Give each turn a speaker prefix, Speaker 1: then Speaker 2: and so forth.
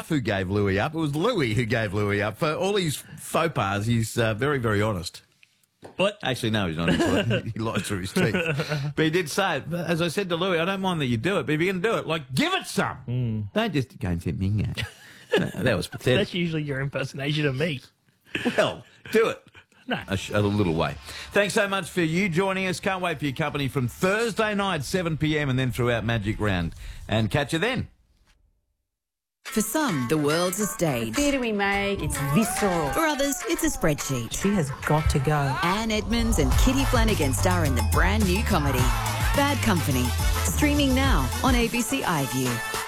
Speaker 1: who gave Louis up. It was Louis who gave Louis up. For all his faux pas, he's very, very honest.
Speaker 2: What?
Speaker 1: Actually, no, he's not. He lies through his teeth. But he did say it. As I said to Louis, I don't mind that you do it, but if you're going to do it, like, give it some. Don't just go and say, Mingo. That was pathetic.
Speaker 2: That's usually your impersonation of me.
Speaker 1: Well, do it.
Speaker 2: No.
Speaker 1: A little way. Thanks so much for you joining us. Can't wait for your company from Thursday night, 7 p.m, and then throughout Magic Round. And catch you then.
Speaker 3: For some, the world's a stage.
Speaker 4: Theatre we make, it's visceral.
Speaker 3: For others, it's a spreadsheet.
Speaker 4: She has got to go.
Speaker 3: Anne Edmonds and Kitty Flanagan star in the brand new comedy, Bad Company. Streaming now on ABC iView.